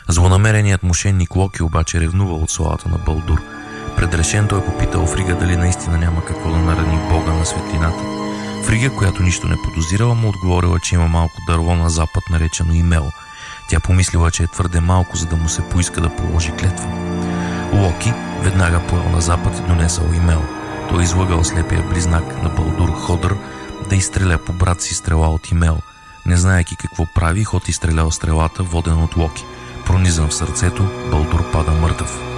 Злонамереният мошенник Локи обаче ревнува от славата на Балдур. Предрешен той попитал Фрига дали наистина няма какво да нарани Бога на светлината. Фрига, която нищо не подозирала, му отговорила, че има малко дърво на запад, наречено Имел. Тя помислила, че е твърде малко, за да му се поиска да положи клетва. Локи веднага поел на запад и донесъл Имел. Той излъгал слепия близнак на Балдур Ходър да изстреля по брат си стрела от Имел. Не знаейки какво прави, Ход изстрелял стрелата, воден от Локи. Пронизан в сърцето, Балдур пада мъртъв.